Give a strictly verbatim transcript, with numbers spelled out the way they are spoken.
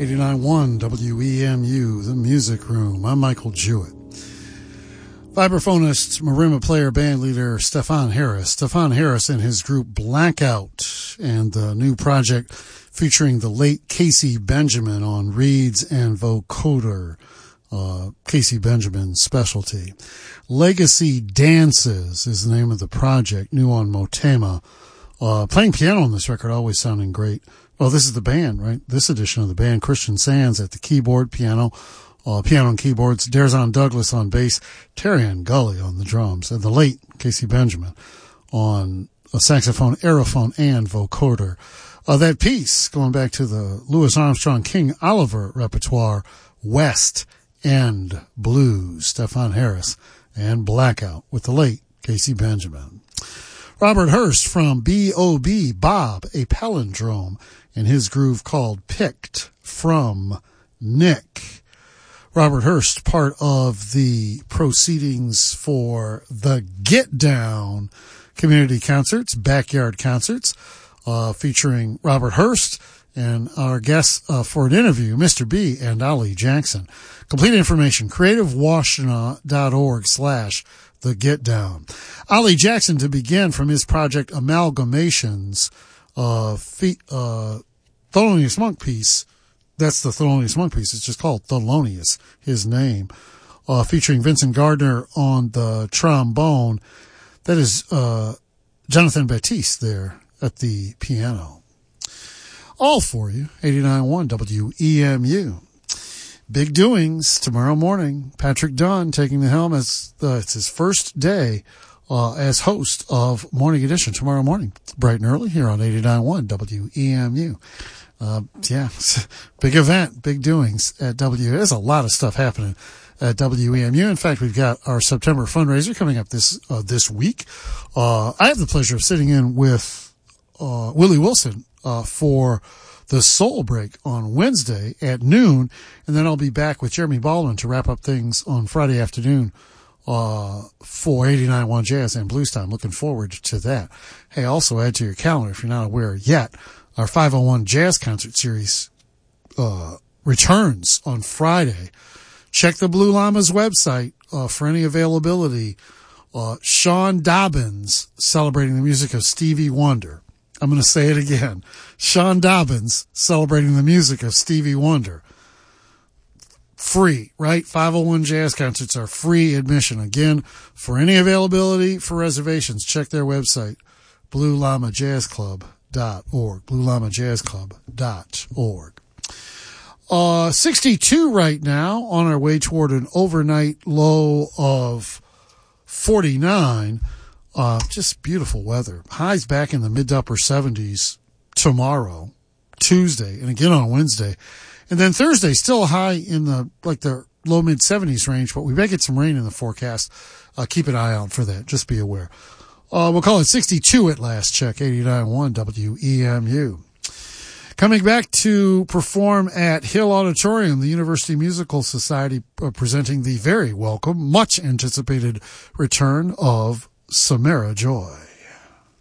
eighty-nine point one W E M U, The Music Room. I'm Michael Jewett. Vibraphonist, marimba player, band leader Stefan Harris. Stefan Harris and his group Blackout, and the new project featuring the late Casey Benjamin on reeds and vocoder. Uh, Casey Benjamin's specialty. Legacy Dances is the name of the project, new on Motema. Uh, playing piano on this record, always sounding great. Well, this is the band, right? This edition of the band. Christian Sands at the keyboard, piano, uh, piano and keyboards. Darzon Douglas on bass. Terrian Gully on the drums. And the late Casey Benjamin on a saxophone, aerophone, and vocoder. Uh, that piece, going back to the Louis Armstrong King Oliver repertoire, West End Blues, Stefan Harris, and Blackout with the late Casey Benjamin. Robert Hurst from B O B, Bob, a palindrome, and his groove called Picked from Nick. Robert Hurst, part of the proceedings for the Get Down community concerts, backyard concerts, uh, featuring Robert Hurst and our guests uh, for an interview, Mister B and Ollie Jackson. Complete information, creativewashington.org slash the Get Down. Ollie Jackson, to begin, from his project Amalgamations, uh, fe- uh, Thelonious Monk piece. That's the Thelonious Monk piece. It's just called Thelonious, his name, uh, featuring Vincent Gardner on the trombone. That is, uh, Jonathan Batiste there at the piano. All for you, eighty-nine point one W E M U. Big doings tomorrow morning. Patrick Dunn taking the helm as the, it's his first day uh, as host of Morning Edition tomorrow morning, bright and early here on eighty-nine point one W E M U. Uh, yeah, big event, big doings at W. There's a lot of stuff happening at W E M U. In fact, we've got our September fundraiser coming up this uh, this week. Uh, I have the pleasure of sitting in with uh, Willie Wilson uh, for the Soul Break on Wednesday at noon, and then I'll be back with Jeremy Baldwin to wrap up things on Friday afternoon uh for eighty-nine point one Jazz and Blues Time. Looking forward to that. Hey, also add to your calendar, if you're not aware yet, our five oh one Jazz Concert Series uh returns on Friday. Check the Blue Llamas website uh for any availability. Uh Sean Dobbins celebrating the music of Stevie Wonder. I'm going to say it again. Sean Dobbins celebrating the music of Stevie Wonder. Free, right? five oh one Jazz Concerts are free admission. Again, for any availability for reservations, check their website, blue llama jazz club dot org, blue llama jazz club dot org. Uh, sixty-two right now, on our way toward an overnight low of forty-nine. Uh, just beautiful weather. Highs back in the mid to upper seventies tomorrow, Tuesday, and again on Wednesday. And then Thursday, still high in the, like the low mid seventies range, but we may get some rain in the forecast. Uh, keep an eye out for that. Just be aware. Uh, we'll call it sixty-two at last check, eighty-nine point one W E M U. Coming back to perform at Hill Auditorium, the University Musical Society uh, presenting the very welcome, much anticipated return of Samara Joy.